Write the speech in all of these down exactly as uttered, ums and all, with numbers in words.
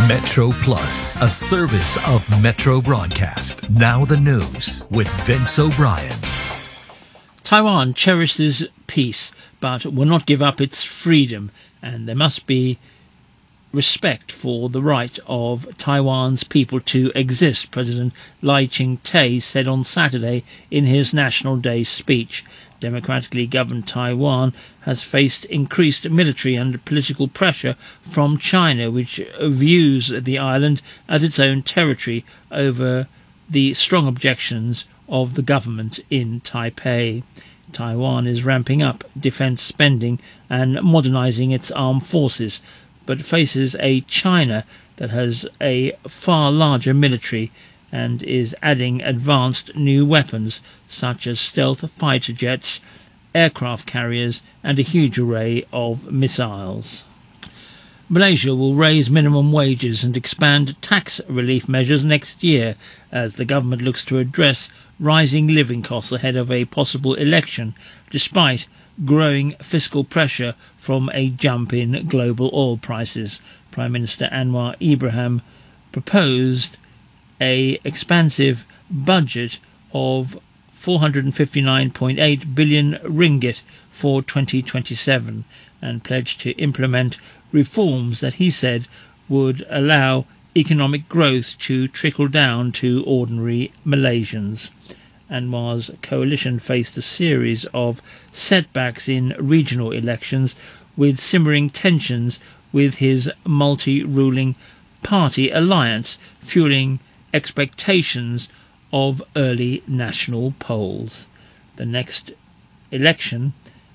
Metro Plus, a service of Metro Broadcast. Now the news with Vince O'Brien. Taiwan cherishes peace, but will not give up its freedom, and there must be respect for the right of Taiwan's people to exist, President Lai Ching-te said on Saturday in his National Day speech. Democratically governed Taiwan has faced increased military and political pressure from China, which views the island as its own territory over the strong objections of the government in Taipei. Taiwan is ramping up defence spending and modernising its armed forces, but faces a China that has a far larger military and is adding advanced new weapons such as stealth fighter jets, aircraft carriers and a huge array of missiles. Malaysia will raise minimum wages and expand tax relief measures next year as the government looks to address rising living costs ahead of a possible election, despite growing fiscal pressure from a jump in global oil prices. Prime Minister Anwar Ibrahim proposed a expansive budget of four hundred fifty-nine point eight billion ringgit for twenty twenty-seven and pledged to implement reforms that he said would allow economic growth to trickle down to ordinary Malaysians. Anwar's coalition faced a series of setbacks in regional elections, with simmering tensions with his multi-ruling party alliance fueling expectations of early national polls. The next election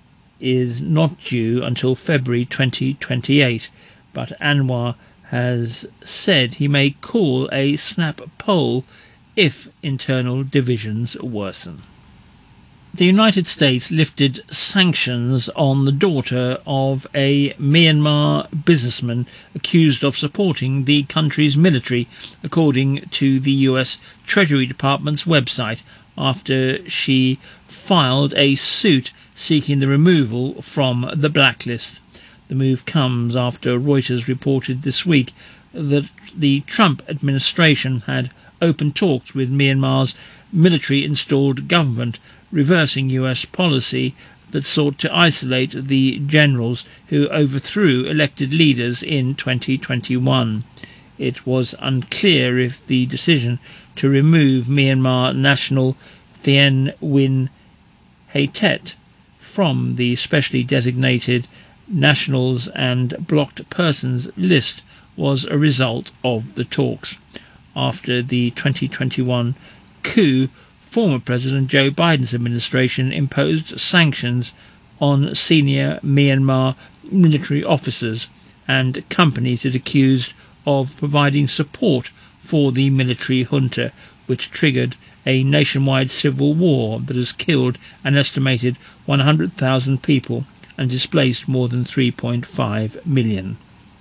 is not due until February twenty twenty-eight, but Anwar has said he may call a snap poll if internal divisions worsen. The United States lifted sanctions on the daughter of a Myanmar businessman accused of supporting the country's military, according to the U S Treasury Department's website, after she filed a suit seeking the removal from the blacklist. The move comes after Reuters reported this week that the Trump administration had open talks with Myanmar's military-installed government, reversing U S policy that sought to isolate the generals who overthrew elected leaders in twenty twenty-one. It was unclear if the decision to remove Myanmar national Thein Win Haytet from the specially designated nationals and blocked persons list was a result of the talks. After the twenty twenty-one coup, former President Joe Biden's administration imposed sanctions on senior Myanmar military officers and companies it accused of providing support for the military junta, which triggered a nationwide civil war that has killed an estimated one hundred thousand people and displaced more than three point five million.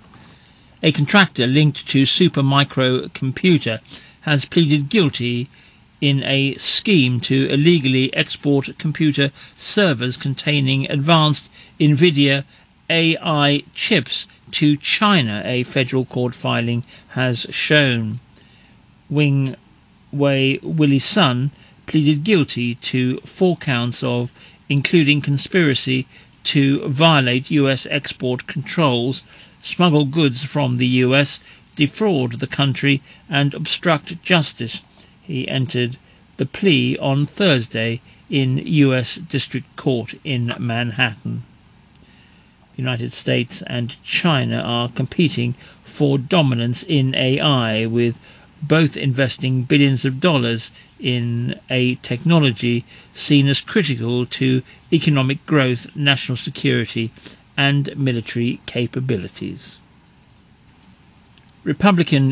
A contractor linked to Supermicro Computer has pleaded guilty in a scheme to illegally export computer servers containing advanced NVIDIA A I chips to China, a federal court filing has shown. Wing Wei Willie Sun pleaded guilty to four counts of including conspiracy to violate U S export controls, smuggle goods from the U S, defraud the country and obstruct justice. He entered the plea on Thursday in U S District Court in Manhattan. The United States and China are competing for dominance in A I, with both investing billions of dollars in a technology seen as critical to economic growth, national security and military capabilities. Republican